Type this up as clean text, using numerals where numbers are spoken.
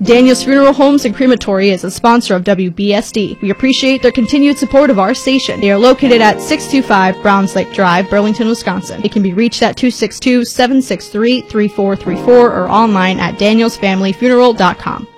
Daniels Funeral Homes and Crematory is a sponsor of WBSD. We appreciate their continued support of our station. They are located at 625 Browns Lake Drive, Burlington, Wisconsin. It can be reached at 262-763-3434 or online at danielsfamilyfuneral.com.